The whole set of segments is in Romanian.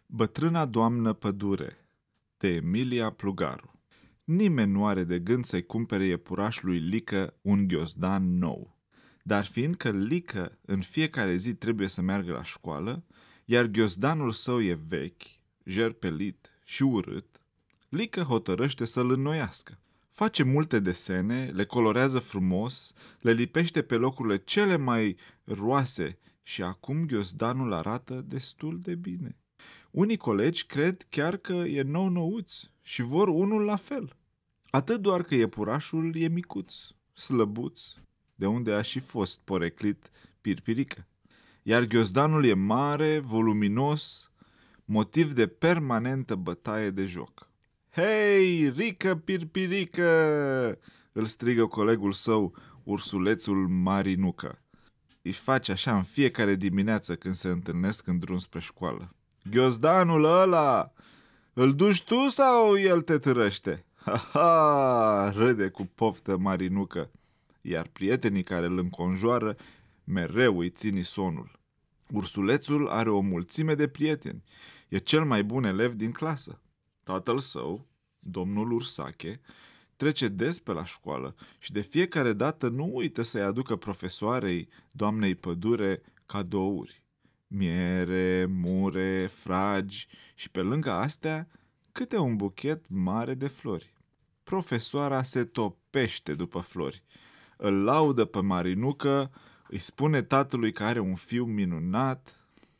Bătrâna doamnă pădure, de Emilia Plugaru. Nimeni nu are de gând să-i cumpere iepurașului Lică un ghiozdan nou. Dar fiindcă Lică în fiecare zi trebuie să meargă la școală, iar ghiozdanul său e vechi, jerpelit și urât, Lică hotărăște să-l înnoiască. Face multe desene, le colorează frumos, le lipește pe locurile cele mai roase și acum ghiozdanul arată destul de bine. Unii colegi cred chiar că e nou-nouț și vor unul la fel. Atât doar că iepurașul e micuț, slăbuț, de unde a și fost poreclit Pirpirică. Iar ghiozdanul e mare, voluminos, motiv de permanentă bătaie de joc. Hei, Rică Pirpirică! Îl strigă colegul său, ursulețul Marinucă. Îi face așa în fiecare dimineață când se întâlnesc în drum spre școală. Ghiozdanul ăla, îl duci tu sau el te târăște? Ha-ha, râde cu poftă Marinucă, iar prietenii care îl înconjoară mereu îi țin sonul. Ursulețul are o mulțime de prieteni, e cel mai bun elev din clasă. Tatăl său, domnul Ursache, trece des pe la școală și de fiecare dată nu uită să-i aducă profesoarei, doamnei pădure, cadouri. Miere, mure, fragi și pe lângă astea câte un buchet mare de flori. Profesoara se topește după flori. Îl laudă pe Marinucă, îi spune tatălui că are un fiu minunat.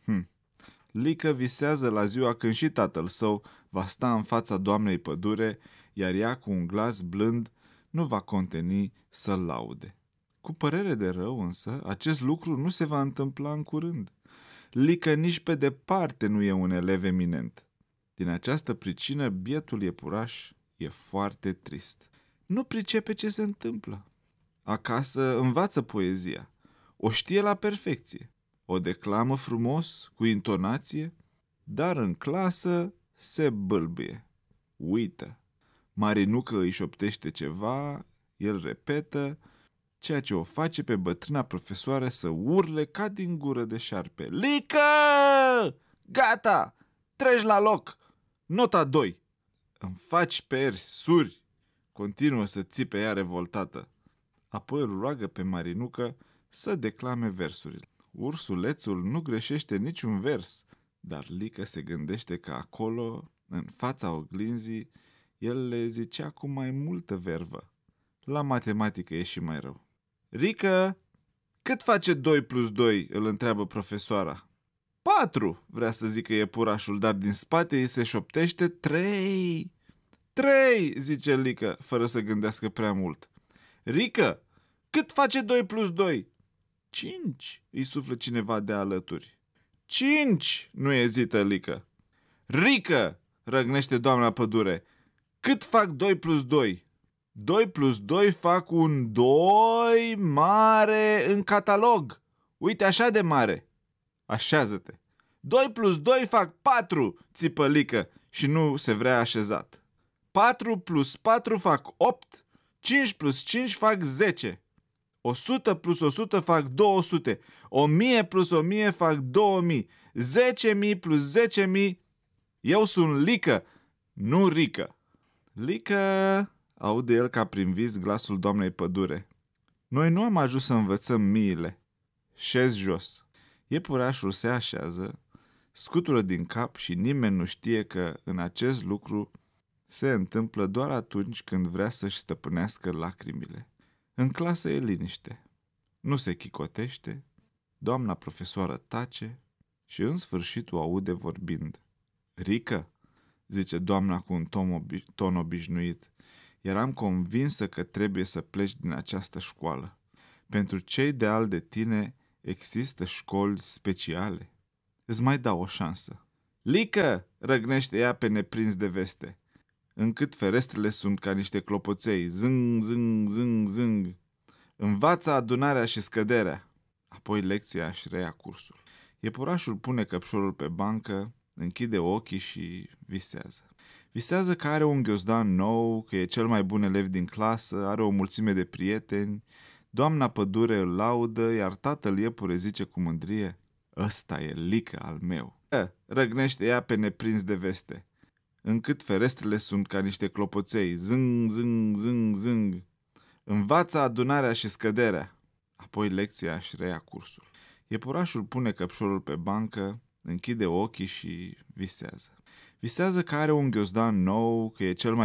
Lică visează la ziua când și tatăl său va sta în fața doamnei pădure, iar ea cu un glas blând nu va conteni să-l laude. Cu părere de rău însă, acest lucru nu se va întâmpla în curând. Lică nici pe departe nu e un elev eminent. Din această pricină, bietul iepuraș e foarte trist. Nu pricepe ce se întâmplă. Acasă învață poezia. O știe la perfecție. O declamă frumos, cu intonație, dar în clasă se bâlbâie. Uită. Marinucă îi șoptește ceva, el repetă, ceea ce o face pe bătrâna profesoară să urle ca din gură de șarpe. Lică! Gata! Treci la loc! Nota 2! Îmi faci peri, suri! Continuă să țipe ea revoltată. Apoi îl roagă pe Marinucă să declame versurile. Ursulețul nu greșește niciun vers, dar Lică se gândește că acolo, în fața oglinzii, el le zicea cu mai multă vervă. La matematică e și mai rău. Rică, cât face 2 plus 2? Îl întreabă profesoara. 4, vrea să zică iepurașul, dar din spate îi se șoptește 3. 3, zice Lică, fără să gândească prea mult. Rică, cât face 2 plus 2? 5, îi suflă cineva de alături. 5, nu ezită Lică. Rică, răgnește doamna pădure, cât fac 2 plus 2? 2 plus 2 fac un 2 mare în catalog. Uite așa de mare. Așează-te. 2 plus 2 fac 4, țipă Lică și nu se vrea așezat. 4 plus 4 fac 8, 5 plus 5 fac 10. 100 plus 100 fac 200, 1000 plus 1000 fac 2000, 10.000 plus 10.000. Eu sunt Lică, nu Rică. Lică, aude el ca prin vis glasul doamnei pădure. Noi nu am ajuns să învățăm miile. Șezi jos. Iepurașul se așează, scutură din cap și nimeni nu știe că în acest lucru se întâmplă doar atunci când vrea să-și stăpânească lacrimile. În clasă e liniște, nu se chicotește, doamna profesoară tace și în sfârșit o aude vorbind. Rică, zice doamna cu un ton obișnuit, eram convinsă că trebuie să pleci din această școală. Pentru cei de al de tine există școli speciale. Îți mai dau o șansă. Lică, răgnește ea pe neprins de veste, încât ferestrele sunt ca niște clopoței, zâng, zâng, zâng, zâng. Învață adunarea și scăderea. Apoi lecția își reia cursul. Iepurașul pune căpșorul pe bancă, închide ochii și visează. Visează că are un ghiozdan nou, că e cel mai bun elev din clasă, are o mulțime de prieteni, doamna pădure îl laudă, iar tatăl iepure zice cu mândrie, ăsta e Lică al meu. Răgnește ea pe neprins de veste, încât ferestrele sunt ca niște clopoței, zâng, zâng, zâng, zâng. Învață adunarea și scăderea. Apoi lecția și reia cursul. Iepurașul pune căpșorul pe bancă, închide ochii și visează. Visează că are un ghiozdan nou, că e cel mai